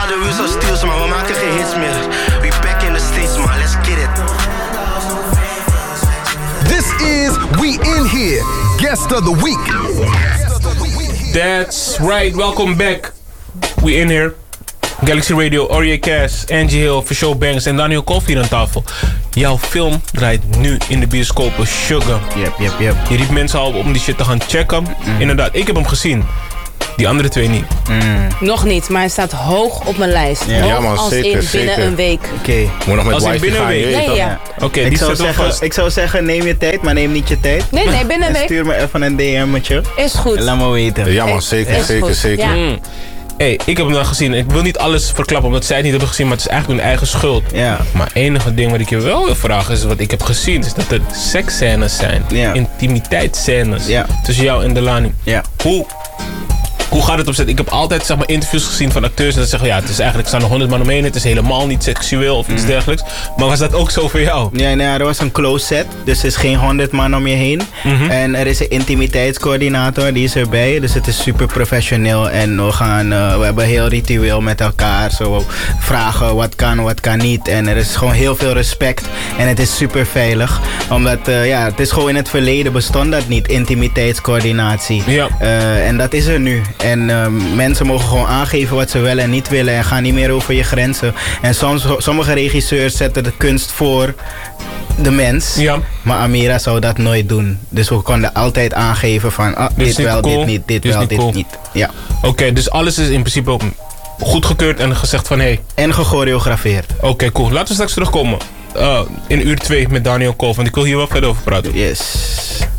de wheels are steels, maar we maken geen hits meer. We back in the States, man, let's get it. This is We In Here, Guest of the Week. That's right, welcome back. We In Here. Galaxy Radio, Orie Cass, Angie Hill, For Show Banks en Daniel Kolf hier aan tafel. Jouw film draait nu in de bioscopen, Sugar. Yep. Je riep mensen al op om die shit te gaan checken. Inderdaad, ik heb hem gezien. Die andere twee niet. Nog niet, maar hij staat hoog op mijn lijst. Ja. Hoog Ja, man, als zeker, in binnen zeker. een week. Oké. Moet nog met Als in wifi binnen een gaan, week. je weet Ja. Oké, Ik die zou staat wel vast. zeggen, neem je tijd, maar neem niet je tijd. Nee, binnen een En week. stuur me even een DM'tje. Is goed. En laat me weten. Ja man, zeker, Is zeker, goed. zeker. Ja. Hey, ik heb hem dan gezien. Ik wil niet alles verklappen omdat zij het niet hebben gezien, maar het is eigenlijk hun eigen schuld. Ja. Maar enige ding wat ik je wel wil vragen is wat ik heb gezien, is dat er seksscènes zijn. Ja. Intimiteitsscènes. Ja. Tussen jou en Delani. Ja. Hoe gaat het opzet? Ik heb altijd zeg maar, interviews gezien van acteurs en dat zeggen ja, het is eigenlijk, er staan er 100 man omheen, het is helemaal niet seksueel of iets dergelijks. Maar was dat ook zo voor jou? Ja, nou, er was een close set, dus er is geen 100 man om je heen. En er is een intimiteitscoördinator, die is erbij. Dus het is super professioneel en we hebben een heel ritueel met elkaar. Zo vragen wat kan niet. En er is gewoon heel veel respect en het is super veilig. Omdat, het is gewoon in het verleden bestond dat niet, intimiteitscoördinatie. Ja. En dat is er nu. En mensen mogen gewoon aangeven wat ze willen en niet willen en gaan niet meer over je grenzen. En sommige regisseurs zetten de kunst voor de mens. Ja. Maar Amira zou dat nooit doen. Dus we konden altijd aangeven van dit niet wel, cool. dit niet, dit Dit is wel, niet dit cool. niet. Ja. Oké, dus alles is in principe goedgekeurd en gezegd van hé. En gechoreografeerd. Oké, cool. Laten we straks terugkomen in uur 2 met Daniel Kolf, want ik wil hier wel verder over praten. Yes.